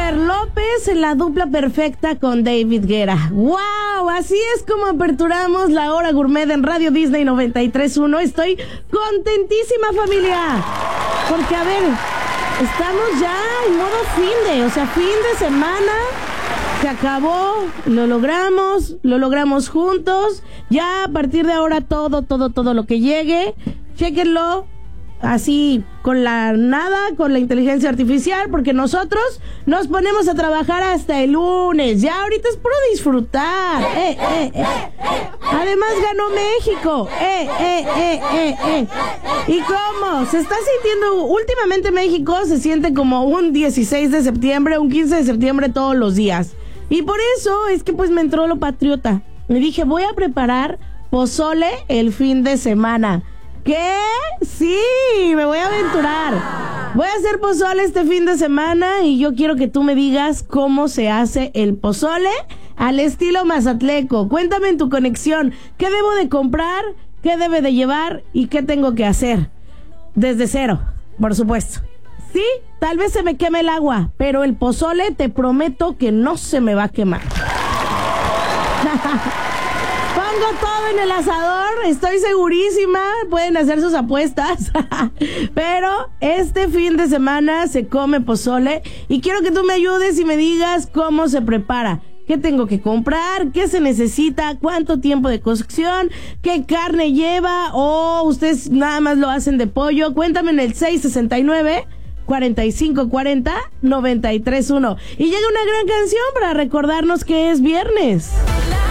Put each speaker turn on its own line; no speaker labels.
Jennifer López en la dupla perfecta con David Guetta. ¡Wow! Así es como aperturamos la hora gourmet en Radio Disney 93.1. Estoy contentísima, familia. Porque, a ver, estamos ya en modo fin de semana. Se acabó, lo logramos juntos. Ya a partir de ahora todo lo que llegue, chéquenlo así con la inteligencia artificial, porque nosotros nos ponemos a trabajar hasta el lunes. Ya ahorita es puro disfrutar. Además ganó México. ¿Y cómo? Se está sintiendo, últimamente México se siente como un 16 de septiembre, un 15 de septiembre todos los días. Y por eso es que pues me entró lo patriota. Me dije, voy a preparar pozole el fin de semana. ¿Qué? Sí, me voy a aventurar. Voy a hacer pozole este fin de semana y yo quiero que tú me digas cómo se hace el pozole al estilo mazatleco. Cuéntame en tu conexión, ¿qué debo de comprar? ¿Qué debe de llevar? ¿Y qué tengo que hacer? Desde cero, por supuesto. Sí, tal vez se me queme el agua, pero el pozole te prometo que no se me va a quemar. Pongo todo en el asador, estoy segurísima, pueden hacer sus apuestas. Pero este fin de semana se come pozole y quiero que tú me ayudes y me digas cómo se prepara. ¿Qué tengo que comprar? ¿Qué se necesita? ¿Cuánto tiempo de cocción? ¿Qué carne lleva? ¿O ustedes nada más lo hacen de pollo? Cuéntame en el 669-4540-931. Y llega una gran canción para recordarnos que es viernes.